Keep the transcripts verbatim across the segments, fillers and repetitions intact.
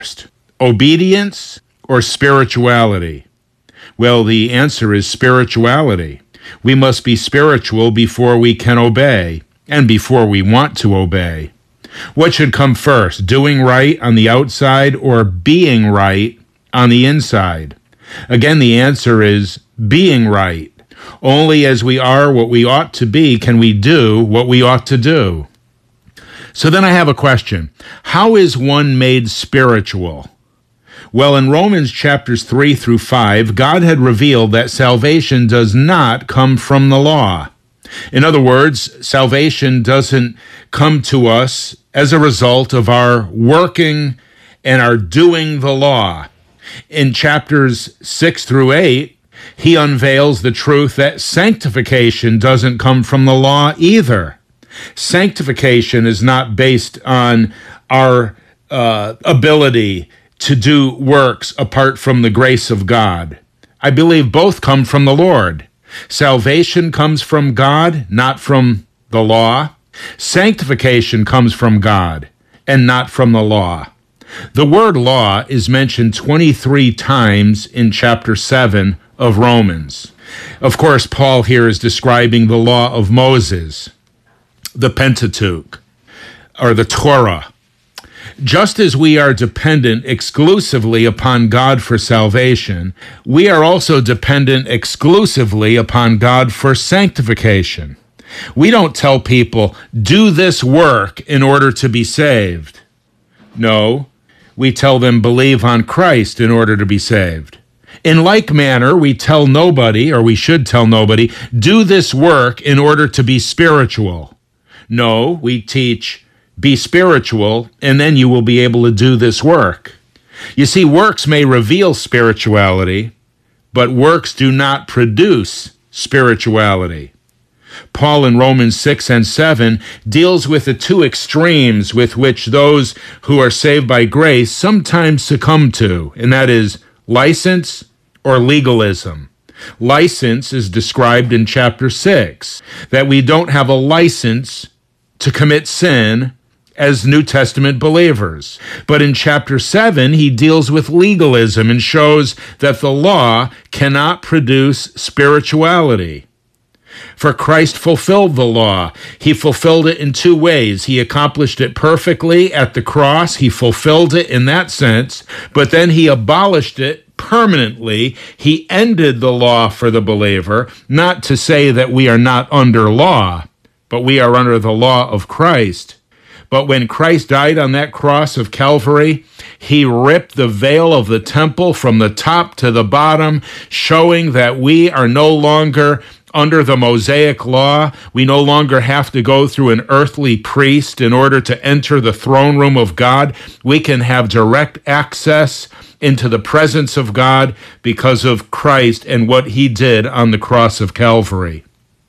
first, obedience or spirituality? Well, the answer is spirituality. We must be spiritual before we can obey and before we want to obey. What should come first, doing right on the outside or being right on the inside? Again, the answer is being right. Only as we are what we ought to be can we do what we ought to do. So then I have a question. How is one made spiritual? Well, in Romans chapters three through five, God had revealed that salvation does not come from the law. In other words, salvation doesn't come to us as a result of our working and our doing the law. In chapters six through eight, he unveils the truth that sanctification doesn't come from the law either. Sanctification is not based on our uh, ability to do works apart from the grace of God. I believe both come from the Lord. Salvation comes from God, not from the law. Sanctification comes from God and not from the law. The word law is mentioned twenty-three times in chapter seven of Romans. Of course, Paul here is describing the law of Moses, the Pentateuch, or the Torah. Just as we are dependent exclusively upon God for salvation, we are also dependent exclusively upon God for sanctification. We don't tell people, do this work in order to be saved. No, we tell them, believe on Christ in order to be saved. In like manner, we tell nobody, or we should tell nobody, do this work in order to be spiritual. No, we teach, be spiritual, and then you will be able to do this work. You see, works may reveal spirituality, but works do not produce spirituality. Paul in Romans six and seven deals with the two extremes with which those who are saved by grace sometimes succumb to, and that is license or legalism. License is described in chapter six, that we don't have a license to commit sin as New Testament believers. But in chapter seven, he deals with legalism and shows that the law cannot produce spirituality. For Christ fulfilled the law. He fulfilled it in two ways. He accomplished it perfectly at the cross. He fulfilled it in that sense, but then he abolished it permanently. He ended the law for the believer, not to say that we are not under law, but we are under the law of Christ. But when Christ died on that cross of Calvary, he ripped the veil of the temple from the top to the bottom, showing that we are no longer under the Mosaic law. We no longer have to go through an earthly priest in order to enter the throne room of God. We can have direct access into the presence of God because of Christ and what he did on the cross of Calvary.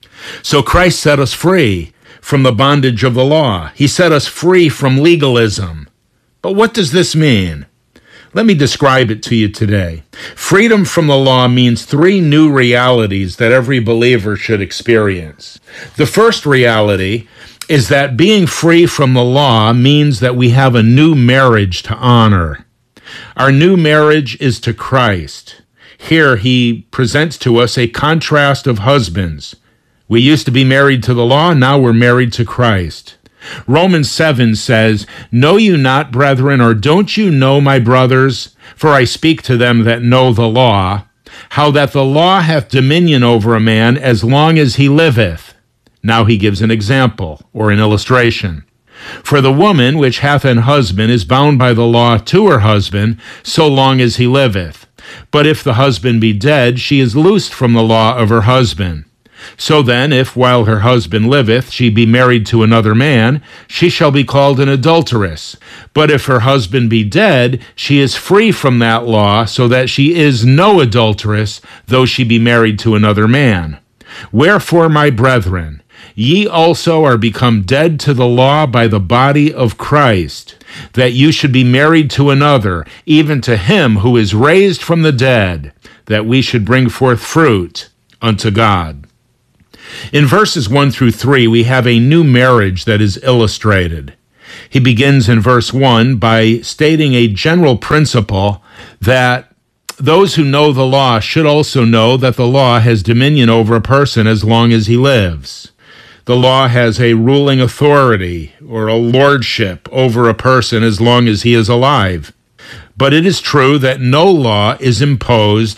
So Christ set us free from the bondage of the law. He set us free from legalism. But what does this mean? Let me describe it to you today. Freedom from the law means three new realities that every believer should experience. The first reality is that being free from the law means that we have a new marriage to honor. Our new marriage is to Christ. Here he presents to us a contrast of husbands. We used to be married to the law, now we're married to Christ. Romans seven says, Know you not, brethren, or don't you know, my brothers, for I speak to them that know the law, how that the law hath dominion over a man as long as he liveth. Now he gives an example, or an illustration. For the woman which hath an husband is bound by the law to her husband, so long as he liveth. But if the husband be dead, she is loosed from the law of her husband. So then, if while her husband liveth she be married to another man, she shall be called an adulteress. But if her husband be dead, she is free from that law, so that she is no adulteress, though she be married to another man. Wherefore, my brethren, ye also are become dead to the law by the body of Christ, that you should be married to another, even to him who is raised from the dead, that we should bring forth fruit unto God. In verses one through three, we have a new marriage that is illustrated. He begins in verse one by stating a general principle that those who know the law should also know that the law has dominion over a person as long as he lives. The law has a ruling authority or a lordship over a person as long as he is alive. But it is true that no law is imposed